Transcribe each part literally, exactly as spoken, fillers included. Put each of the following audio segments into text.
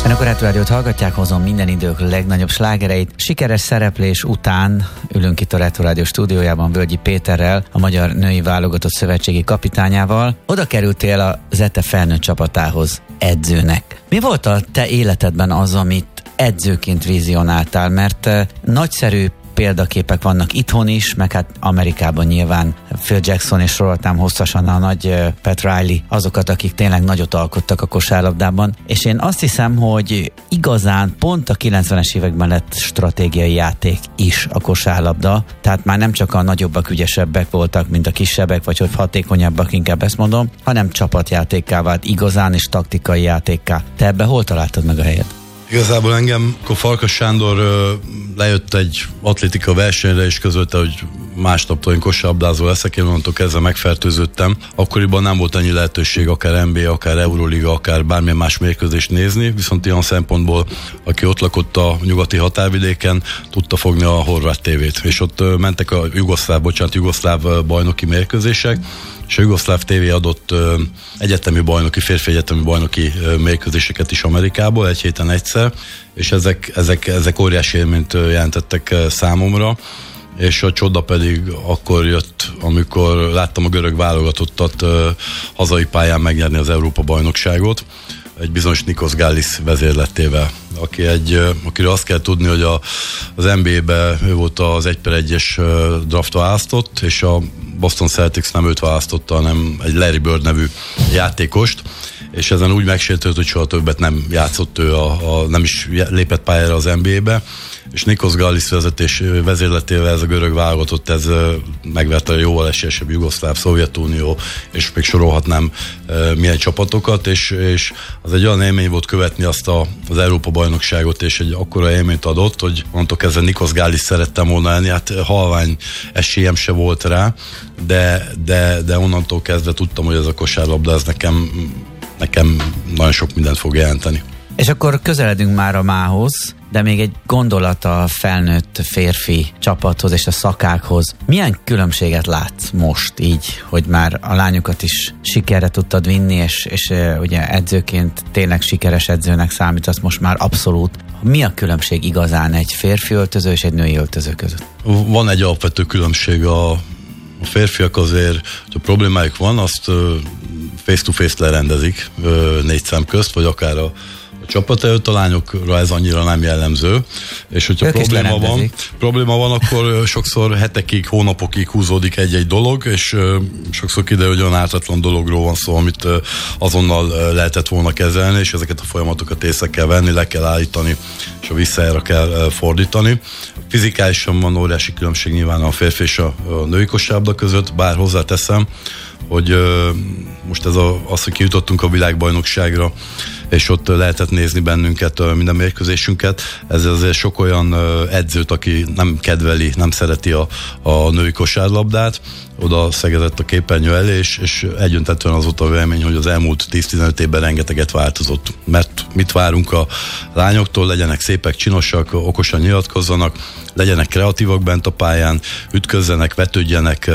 Önök a Retro Rádiót hallgatják, hozom minden idők legnagyobb slágereit. Sikeres szereplés után ülünk itt a Retro Rádió stúdiójában Völgyi Péterrel, a Magyar Női Válogatott Szövetségi kapitányával. Oda kerültél a Zete felnőtt csapatához edzőnek. Mi volt a te életedben az, amit edzőként vizionáltál? Mert uh, nagyszerű példaképek vannak itthon is, meg hát Amerikában nyilván Phil Jackson, és soroltam hosszasan a nagy uh, Pat Riley, azokat, akik tényleg nagyot alkottak a kosárlabdában, és én azt hiszem, hogy igazán pont a kilencvenes években lett stratégiai játék is a kosárlabda, tehát már nem csak a nagyobbak, ügyesebbek voltak, mint a kisebbek, vagy hogy hatékonyabbak, inkább ezt mondom, hanem csapatjátékká vált igazán, és taktikai játékká. Te ebbe hol találtad meg a helyed? Igazából engem, akkor Farkas Sándor ö, lejött egy atlétika versenyre, és közölte, hogy másnaptól én kosárlabdázó leszek, én onnantól kezdve megfertőződtem. Akkoriban nem volt annyi lehetőség, akár en bé á, akár Euroliga, akár bármilyen más mérkőzést nézni, viszont ilyen szempontból, aki ott lakott a nyugati határvidéken, tudta fogni a horvát tévét, és ott ö, mentek a jugoszláv, bocsánat, jugoszláv bajnoki mérkőzések, és a jugoszláv tévé adott ö, egyetemi bajnoki, férfi egyetemi bajnoki ö, mérkőzéseket is Amerikából, egy héten egyszer, és ezek, ezek, ezek óriási élményt jelentettek számomra, és a csoda pedig akkor jött, amikor láttam a görög válogatottat ö, hazai pályán megnyerni az Európa-bajnokságot, egy bizonyos Nikos Gallis vezérlettével, aki egy, akiről azt kell tudni, hogy a, az en bé á-be ő volt az egy per egyes draft választott, és a Boston Celtics nem őt választotta, hanem egy Larry Bird nevű játékost, és ezen úgy megsértődött, hogy soha többet nem játszott ő, a, a, nem is lépett pályára az en bé á-be, és Nikos Gallis vezetés vezérletével ez a görög válogatott, ez megverte a jóval esélyesebb Jugoszláv, Szovjetunió, és még sorolhatnám milyen csapatokat, és, és az egy olyan élmény volt követni azt a, az Európa-bajnokságot, és egy akkora élményt adott, hogy mondtok ezzel Nikos Gallis szerettem volna elni, hát halvány esélyem se volt rá, de, de, de onnantól kezdve tudtam, hogy ez a kosárlabda, ez nekem, nekem nagyon sok mindent fog jelenteni. És akkor közeledünk már a mához, de még egy gondolat a felnőtt férfi csapathoz és a szakákhoz. Milyen különbséget látsz most így, hogy már a lányokat is sikerre tudtad vinni, és, és ugye edzőként tényleg sikeres edzőnek számítasz most már abszolút. Mi a különbség igazán egy férfi öltöző és egy női öltöző között? Van egy alapvető különbség. A, a férfiak azért, hogyha problémájuk van, azt face-to-face lerendezik négy szem közt, vagy akár a csapat előtt, a lányokra ez annyira nem jellemző, és hogyha ők probléma van, probléma van, akkor sokszor hetekig, hónapokig húzódik egy-egy dolog, és sokszor kiderül, hogy olyan ártatlan dologról van szó, amit azonnal lehetett volna kezelni, és ezeket a folyamatokat észre kell venni, le kell állítani, és a visszajára kell fordítani. Fizikálisan van óriási különbség nyilván a férfi és a női kosárlabda között, bár hozzáteszem, hogy most ez a, az, hogy kijutottunk a világbajnokságra, és ott lehetett nézni bennünket, minden mérkőzésünket. Ez azért sok olyan edzőt, aki nem kedveli, nem szereti a, a női kosárlabdát, oda szegezett a képernyő elé, és, és egyöntetően az volt a vélemény, hogy az elmúlt tíz-tizenöt évben rengeteget változott. Mert mit várunk a lányoktól, legyenek szépek, csinosak, okosan nyilatkozzanak, legyenek kreatívak bent a pályán, ütközzenek, vetődjenek,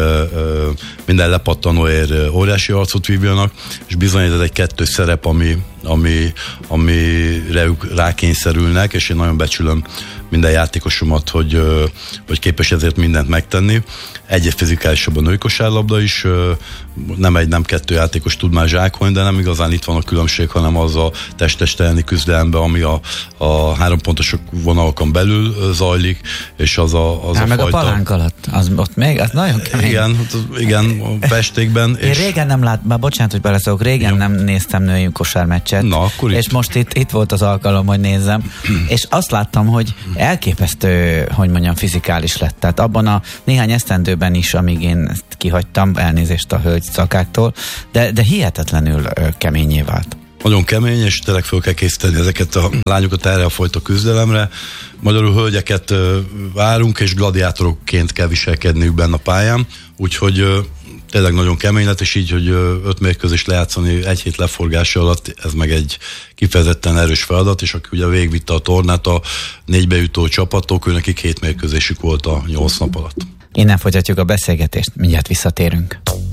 minden lepattanóért óriási arcot vívjanak, és bizony ez egy kettős szerep, ami, ami, amire ők rákényszerülnek, és én nagyon becsülöm minden játékosomat, hogy, hogy képes ezért mindent megtenni. Egy fizikálisabb a női kosárlabda is, nem egy, nem kettő játékos tud már zsákolni, de nem igazán itt van a különbség, hanem az a test-test küzdelemben, ami a, a három pontosok vonalakon belül zajlik, és az a, az Há, a meg fajta... a palánk alatt, az ott még, az nagyon kemény. Igen, igen, a festékben. Én és... régen nem lát, már bocsánat, hogy beleszólok, régen ja. nem néztem női kosármeccset, Na, akkor és itt. most itt, itt volt az alkalom, hogy nézzem, és azt láttam, hogy elképesztő, hogy mondjam, fizikális lett. Tehát abban a néhány esztendőben is, amíg én ezt kihagytam, elnézést a hölgy szakáktól, de, de hihetetlenül keményé vált. Nagyon kemény, és tényleg fel kell készíteni ezeket a lányokat erre a fajta küzdelemre. Magyarul hölgyeket várunk, és gladiátorokként kell viselkedniük benne a pályán, úgyhogy tényleg nagyon kemény lett, és így, hogy öt mérkőzést lejátszani egy hét leforgása alatt, ez meg egy kifejezetten erős feladat, és aki ugye végigvitte a tornát, a négybe jutó csapatok, őnekik hét mérkőzésük volt a nyolc nap alatt. Innen folytatjuk a beszélgetést, mindjárt visszatérünk.